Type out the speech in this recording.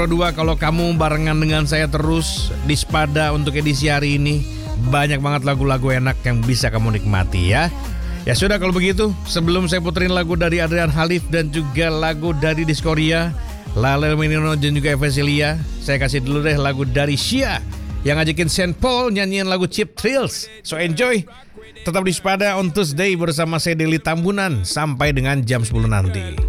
Dua, kalau kamu barengan dengan saya terus di Spada untuk edisi hari ini, banyak banget lagu-lagu enak yang bisa kamu nikmati ya. Ya sudah kalau begitu, sebelum saya puterin lagu dari Adrian Halif dan juga lagu dari Diskoria, Lalel Menino dan juga Eveselia, saya kasih dulu deh lagu dari Sia yang ngajakin Saint Paul nyanyiin lagu Cheap Thrills. So enjoy. Tetap di Spada on Tuesday bersama saya Deli Tambunan sampai dengan jam 10 nanti.